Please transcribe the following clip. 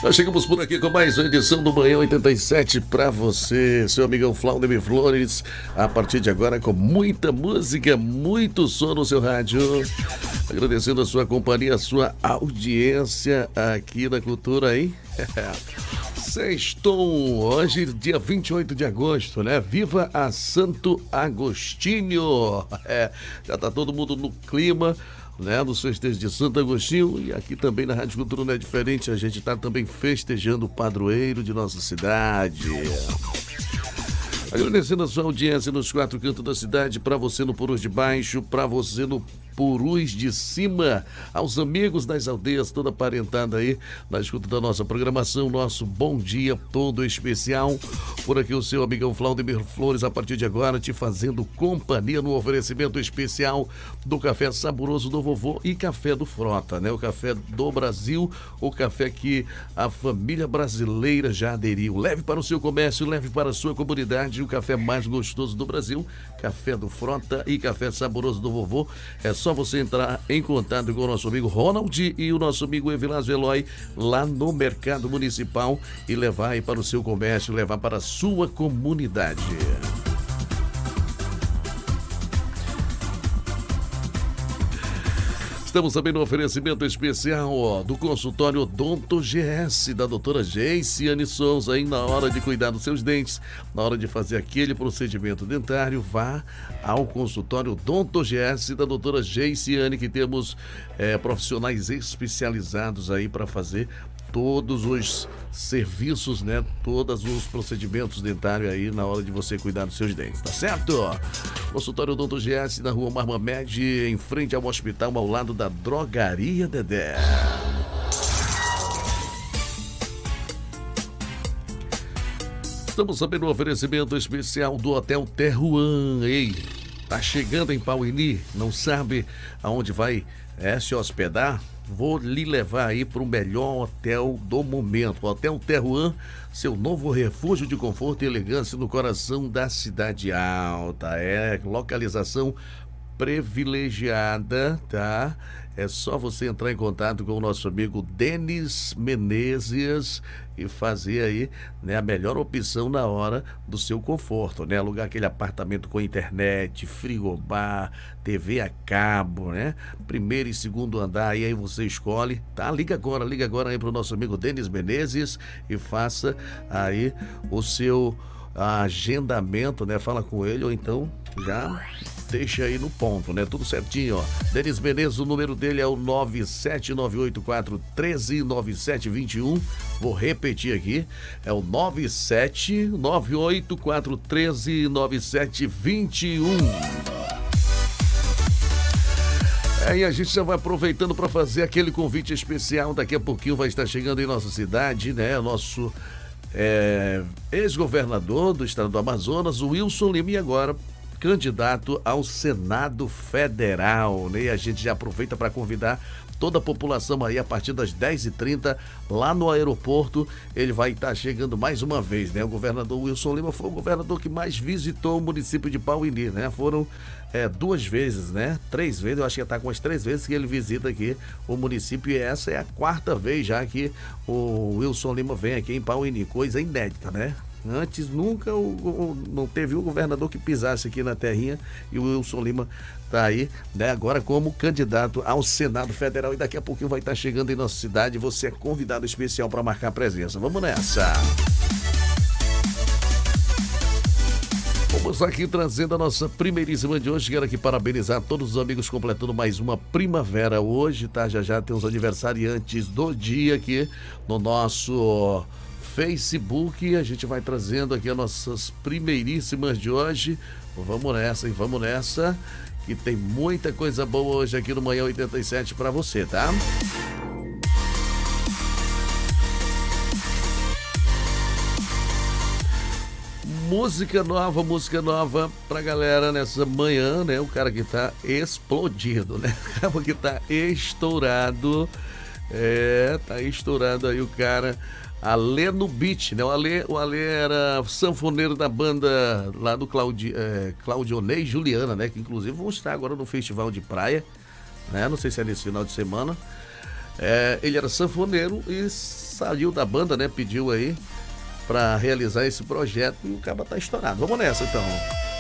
Nós chegamos por aqui com mais uma edição do Manhã 87 para você, seu amigão Flaudemir Flores. A partir de agora, com muita música, muito som no seu rádio. Agradecendo a sua companhia, a sua audiência aqui na Cultura, hein? Sextou, hoje, dia 28 de agosto, né? Viva a Santo Agostinho! Já tá todo mundo no clima, né, nos festejos de Santo Agostinho, e aqui também na Rádio Cultura não é diferente, a gente está também festejando o padroeiro de nossa cidade. Agradecendo a sua audiência nos quatro cantos da cidade, para você no Purus de Baixo, para você no Purus de Cima, aos amigos das aldeias, toda parentada aí, na escuta da nossa programação, nosso bom dia todo especial. Por aqui o seu amigão Flaudemir Flores, a partir de agora, te fazendo companhia no oferecimento especial do café saboroso do vovô e café do Frota, né? O café do Brasil, o café que a família brasileira já aderiu. Leve para o seu comércio, leve para a sua comunidade o café mais gostoso do Brasil, café do Frota e café saboroso do vovô. É só você entrar em contato com o nosso amigo Ronald e o nosso amigo Evilás Veloy lá no Mercado Municipal e levar aí para o seu comércio, levar para a sua comunidade. Estamos também no oferecimento especial do consultório Odonto GS, da doutora Geiciane Souza. Aí na hora de cuidar dos seus dentes, na hora de fazer aquele procedimento dentário, vá ao consultório Odonto GS da doutora Geiciane, que temos profissionais especializados aí para fazer todos os serviços, né? Todos os procedimentos dentários aí na hora de você cuidar dos seus dentes, tá certo? Consultório Odonto GS na rua Marmamed, em frente ao hospital, ao lado da Drogaria Dedé. Estamos sabendo o oferecimento especial do Hotel Terruan. Ei, tá chegando em Pauini, não sabe aonde vai se hospedar? Vou lhe levar aí para o melhor hotel do momento. O Hotel Terruan, seu novo refúgio de conforto e elegância no coração da Cidade Alta. Localização privilegiada, tá? É só você entrar em contato com o nosso amigo Denis Menezes e fazer aí, né, a melhor opção na hora do seu conforto, né? Alugar aquele apartamento com internet, frigobar, TV a cabo, né? Primeiro e segundo andar, e aí você escolhe, tá? Liga agora aí pro nosso amigo Denis Menezes e faça aí o seu agendamento, né? Fala com ele ou então já deixa aí no ponto, né? Tudo certinho, ó. Denis Menezes, o número dele é o 97984139721. Vou repetir aqui, é o 97984139721. Aí a gente já vai aproveitando para fazer aquele convite especial. Daqui a pouquinho vai estar chegando em nossa cidade, né? Nosso ex-governador do estado do Amazonas, o Wilson Lima, e agora candidato ao Senado Federal, né? E a gente já aproveita para convidar toda a população aí a partir das 10h30 lá no aeroporto. Ele vai estar chegando mais uma vez, né? O governador Wilson Lima foi o governador que mais visitou o município de Pauini, né? Foram 2 vezes, né? 3 vezes, eu acho que está com as 3 vezes que ele visita aqui o município, e essa é a 4ª vez já que o Wilson Lima vem aqui em Pauini, coisa inédita, né? Antes nunca não teve um governador que pisasse aqui na terrinha, e o Wilson Lima está aí, né, agora como candidato ao Senado Federal, e daqui a pouquinho vai estar chegando em nossa cidade. Você é convidado especial para marcar presença. Vamos nessa! Vamos aqui trazendo a nossa primeiríssima de hoje. Quero aqui parabenizar todos os amigos completando mais uma primavera hoje, tá? Já tem os aniversariantes do dia aqui no nosso Facebook. A gente vai trazendo aqui as nossas primeiríssimas de hoje. Vamos nessa, hein? Vamos nessa, que tem muita coisa boa hoje aqui no Manhã 87 para você, tá? Música nova pra galera nessa manhã, né? O cara que tá explodido, né? O cara que tá estourado. Tá estourado aí o cara. Alê no beat, né? O Alê era sanfoneiro da banda lá do Claudionei e Juliana, né? Que inclusive vão estar agora no Festival de Praia, né? Não sei se é nesse final de semana. Ele era sanfoneiro e saiu da banda, né? Pediu aí pra realizar esse projeto e o cara tá estourado. Vamos nessa então.